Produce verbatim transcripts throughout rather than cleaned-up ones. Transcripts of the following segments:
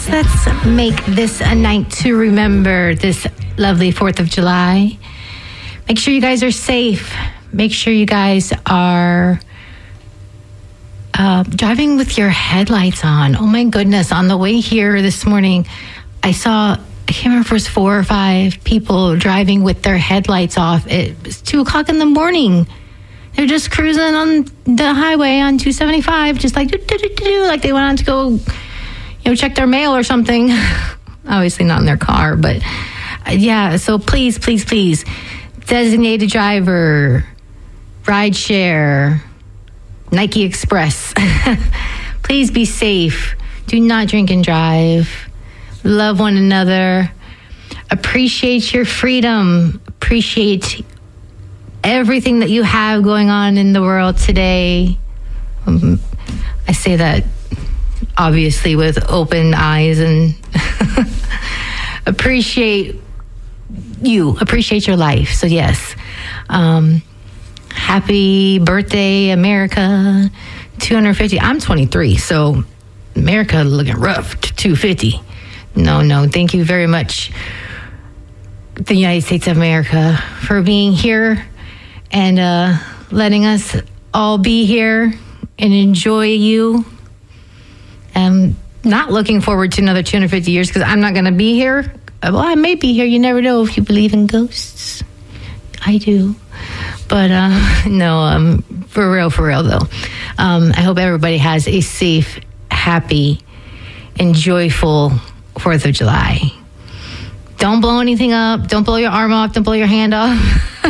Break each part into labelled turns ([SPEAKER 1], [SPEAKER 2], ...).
[SPEAKER 1] let's make this a night to remember this lovely fourth of July. Make sure you guys are safe. Make sure you guys are uh, driving with your headlights on. Oh my goodness. On the way here this morning, I saw, I can't remember if it was four or five people driving with their headlights off. It was two o'clock in the morning. They're just cruising on the highway on two seventy-five, just like, do, do, do, do, like they went on to go, you know, check their mail or something. Obviously not in their car, but uh, yeah. So please, please, please, designated driver, ride share, Nike Express. Please be safe. Do not drink and drive. Love one another. Appreciate your freedom. Appreciate everything that you have going on in the world today. Um, I say that obviously with open eyes, and appreciate you, appreciate your life. So yes, um, happy birthday, America. two hundred fifty. I'm twenty-three, so America looking rough. two fifty. No, no, thank you very much, the United States of America, for being here and uh, letting us all be here and enjoy you. I'm not looking forward to another two hundred fifty years because I'm not going to be here. Well, I may be here. You never know if you believe in ghosts. I do. But uh, no, um, for real, for real, though. Um, I hope everybody has a safe, happy, and joyful fourth of July. Don't blow anything up. Don't blow your arm off. Don't blow your hand off.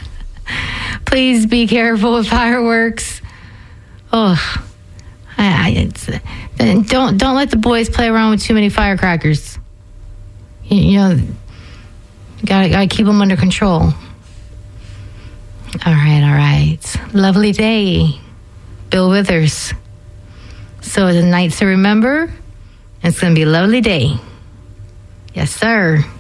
[SPEAKER 1] Please be careful with fireworks. Oh, I, I, it's, don't don't let the boys play around with too many firecrackers. You, you know, you gotta gotta keep them under control. All right, all right. Lovely day, Bill Withers. So the night to remember. It's gonna be a lovely day. Yes, sir.